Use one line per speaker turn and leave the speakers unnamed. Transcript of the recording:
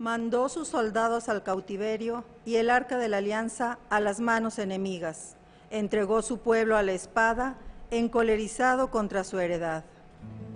Mandó sus soldados al cautiverio y el arca de la alianza a las manos enemigas. Entregó su pueblo a la espada, encolerizado contra su heredad.